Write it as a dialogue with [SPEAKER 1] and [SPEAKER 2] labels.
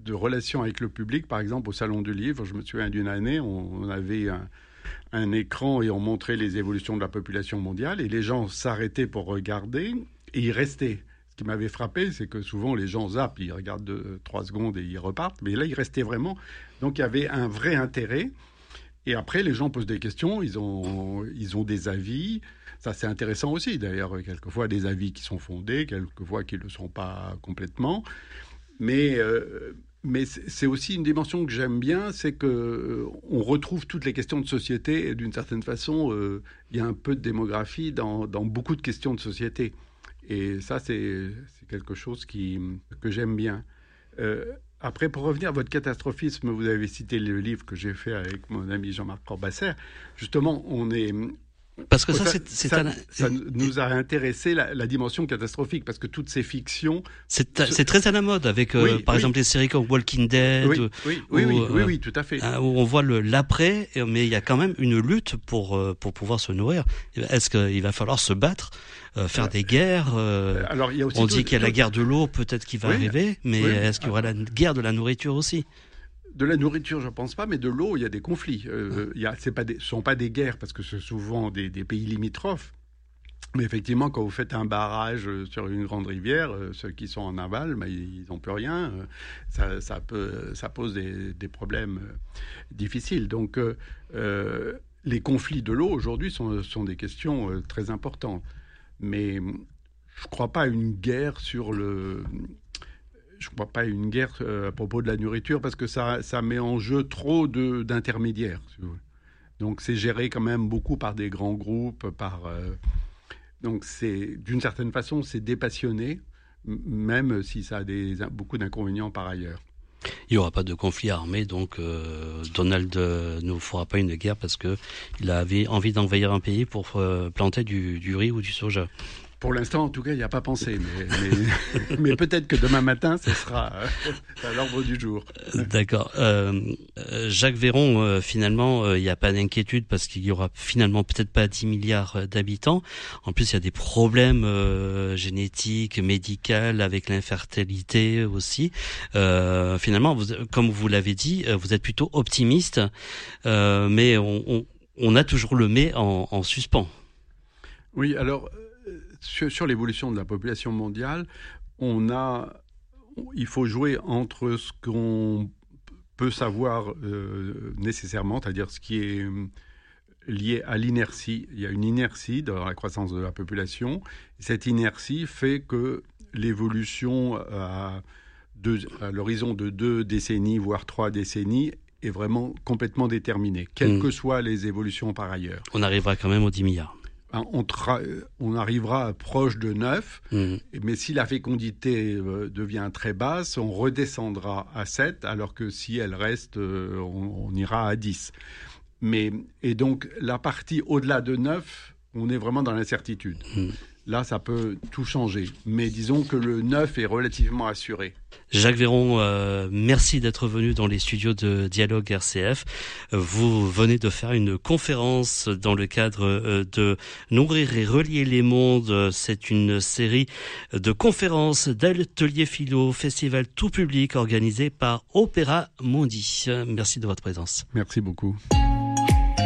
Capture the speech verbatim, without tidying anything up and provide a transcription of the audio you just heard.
[SPEAKER 1] de relation avec le public. Par exemple, au Salon du Livre, je me souviens d'une année, on, on avait un, un écran et on montrait les évolutions de la population mondiale et les gens s'arrêtaient pour regarder et ils restaient. Ce qui m'avait frappé, c'est que souvent les gens zappent, ils regardent deux, trois secondes et ils repartent. Mais là, ils restaient vraiment. Donc, il y avait un vrai intérêt. Et après, les gens posent des questions, ils ont, ils ont des avis. Ça, c'est intéressant aussi. D'ailleurs, quelquefois, des avis qui sont fondés, quelquefois qui ne le sont pas complètement. Mais, euh, mais c'est aussi une dimension que j'aime bien, c'est qu'on euh, retrouve toutes les questions de société. Et d'une certaine façon, euh, il y a un peu de démographie dans, dans beaucoup de questions de société. Et ça, c'est, c'est quelque chose qui, que j'aime bien. Euh, après, pour revenir à votre catastrophisme, vous avez cité le livre que j'ai fait avec mon ami Jean-Marc Corbasser. Justement, on est...
[SPEAKER 2] Parce que ça, ça, c'est, c'est
[SPEAKER 1] ça,
[SPEAKER 2] un...
[SPEAKER 1] ça nous a intéressé la, la dimension catastrophique, parce que toutes ces fictions...
[SPEAKER 2] C'est, c'est très à la mode, avec, euh,
[SPEAKER 1] oui,
[SPEAKER 2] par
[SPEAKER 1] oui.
[SPEAKER 2] exemple, les séries comme Walking Dead.
[SPEAKER 1] Oui,
[SPEAKER 2] ou,
[SPEAKER 1] oui, oui,
[SPEAKER 2] ou,
[SPEAKER 1] oui,
[SPEAKER 2] euh,
[SPEAKER 1] oui, oui, tout à fait.
[SPEAKER 2] Où on voit le, l'après, mais il y a quand même une lutte pour, pour pouvoir se nourrir. Est-ce qu'il va falloir se battre, euh, faire des guerres euh,
[SPEAKER 1] Alors, il y a aussi
[SPEAKER 2] on
[SPEAKER 1] tout,
[SPEAKER 2] dit qu'il y a
[SPEAKER 1] tout...
[SPEAKER 2] la guerre de l'eau, peut-être qui va
[SPEAKER 1] oui,
[SPEAKER 2] arriver, mais
[SPEAKER 1] oui.
[SPEAKER 2] est-ce qu'il y aura la guerre de la nourriture aussi ?
[SPEAKER 1] De la nourriture, je ne pense pas, mais de l'eau, il y a des conflits. Euh, il y a, c'est pas des, ce ne sont pas des guerres, parce que c'est souvent des, des pays limitrophes. Mais effectivement, quand vous faites un barrage sur une grande rivière, euh, ceux qui sont en aval, bah, ils n'ont plus rien. Euh, ça, ça, peut, ça pose des, des problèmes euh, difficiles. Donc, euh, euh, les conflits de l'eau, aujourd'hui, sont, sont des questions euh, très importantes. Mais je ne crois pas à une guerre sur le... Je ne crois pas à une guerre euh, à propos de la nourriture, parce que ça, ça met en jeu trop de, d'intermédiaires. Si vous voulez. Donc, c'est géré quand même beaucoup par des grands groupes, par... Euh, Donc, c'est, d'une certaine façon, c'est dépassionné, même si ça a des, beaucoup d'inconvénients par ailleurs.
[SPEAKER 2] Il n'y aura pas de conflit armé, donc euh, Donald euh, ne fera pas une guerre parce qu'il avait envie d'envahir un pays pour euh, planter du, du riz ou du soja.
[SPEAKER 1] Pour l'instant, en tout cas, il n'y a pas pensé. Mais, mais, mais peut-être que demain matin, ce sera à l'ordre du jour.
[SPEAKER 2] D'accord. Euh, Jacques Véron, euh, finalement, il euh, n'y a pas d'inquiétude parce qu'il y aura finalement peut-être pas dix milliards d'habitants. En plus, il y a des problèmes euh, génétiques, médicaux, avec l'infertilité aussi. Euh, finalement, vous, comme vous l'avez dit, vous êtes plutôt optimiste, euh, mais on, on, on a toujours le mais en, en suspens.
[SPEAKER 1] Oui, alors... Sur, sur l'évolution de la population mondiale, on a, il faut jouer entre ce qu'on peut savoir euh, nécessairement, c'est-à-dire ce qui est lié à l'inertie. Il y a une inertie dans la croissance de la population. Cette inertie fait que l'évolution à, deux, à l'horizon de deux décennies, voire trois décennies, est vraiment complètement déterminée, quelles mmh. que soient les évolutions par ailleurs.
[SPEAKER 2] On arrivera quand même aux dix milliards.
[SPEAKER 1] On, tra- on arrivera proche de neuf, mmh. mais si la fécondité euh, devient très basse, on redescendra à sept, alors que si elle reste, euh, on, on ira à dix. Mais, et donc, la partie au-delà de neuf, on est vraiment dans l'incertitude. Mmh. Là, ça peut tout changer. Mais disons que le neuf est relativement assuré.
[SPEAKER 2] Jacques Véron, euh, merci d'être venu dans les studios de Dialogue R C F. Vous venez de faire une conférence dans le cadre euh, de Nourrir et relier les mondes. C'est une série de conférences d'ateliers philo, festival tout public organisé par Opéra Mundi. Merci de votre présence.
[SPEAKER 1] Merci beaucoup.